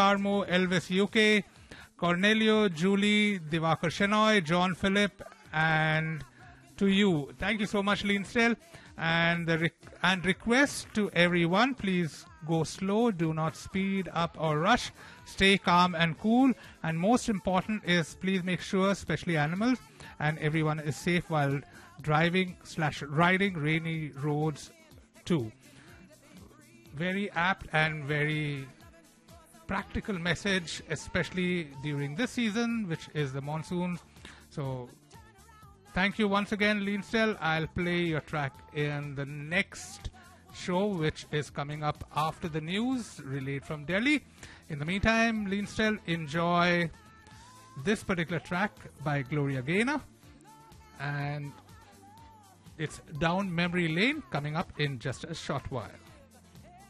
Carmo, Elvis UK, Cornelio, Julie, Divakar Shenoy, John Philip, and to you. Thank you so much, Leansdale. And request to everyone, please go slow, do not speed up or rush, stay calm and cool, and most important is please make sure, especially animals and everyone, is safe while driving/riding rainy roads too. Very apt and very practical message, especially during this season, which is the monsoon. So thank you once again, Leansdale. I'll play your track in the next show, which is coming up after the news relayed from Delhi. In the meantime, Leansdale, enjoy this particular track by Gloria Gaynor, and it's Down Memory Lane, coming up in just a short while.